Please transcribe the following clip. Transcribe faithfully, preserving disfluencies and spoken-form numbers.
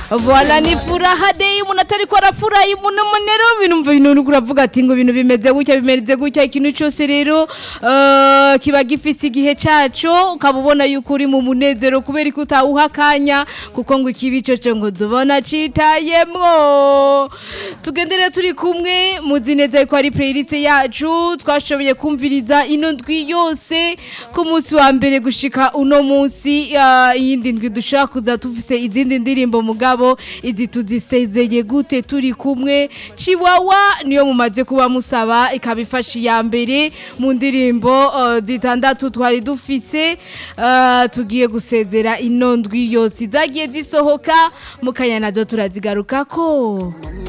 Voilà ni furaha day umuntu atari ko arafurahi umuntu monero binumva bintu kuravuga ati ngo ibintu bimeze gutya bimeze gutya ikintu cyose rero uh, kiba gifise igihe caco ukabubona yuko uri mu munezero kubera ko utawuhakanya kuko ngo ikibico cyo ngo dubona citayemwo tugendere turi kumwe muzineza ko ari playlist yacu twashoboye kumviriza ino ndwi yose ku munsi wa mbere gushika uno munsi uh, iyindi ndwi dushaka kuza tufise izindi ndirimbo mugabo izi tuzisezeye gute turi kumwe Chiwawa niyo mumaze kuba musaba ikabifasha ya mbere mu ndirimbo uh, zitandatu twari dufise uh, tugiye gusezera ino ndwi yose zagiye zisohoka mukanya nazo turazigarukako.